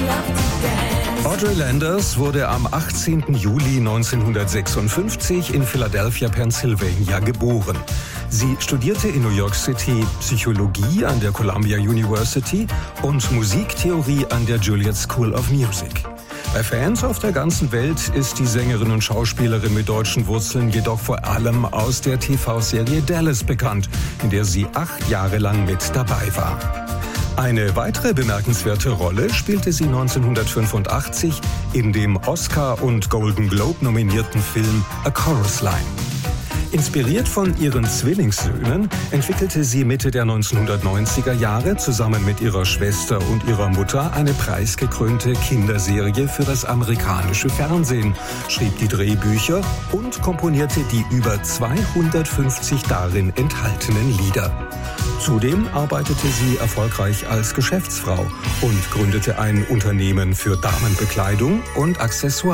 Audrey Landers wurde am 18. Juli 1956 in Philadelphia, Pennsylvania geboren. Sie studierte in New York City Psychologie an der Columbia University und Musiktheorie an der Juilliard School of Music. Bei Fans auf der ganzen Welt ist die Sängerin und Schauspielerin mit deutschen Wurzeln jedoch vor allem aus der TV-Serie Dallas bekannt, in der sie 8 Jahre lang mit dabei war. Eine weitere bemerkenswerte Rolle spielte sie 1985 in dem Oscar- und Golden Globe nominierten Film A Chorus Line. Inspiriert von ihren Zwillingssöhnen entwickelte sie Mitte der 1990er Jahre zusammen mit ihrer Schwester und ihrer Mutter eine preisgekrönte Kinderserie für das amerikanische Fernsehen, schrieb die Drehbücher und komponierte die über 250 darin enthaltenen Lieder. Zudem arbeitete sie erfolgreich als Geschäftsfrau und gründete ein Unternehmen für Damenbekleidung und Accessoires.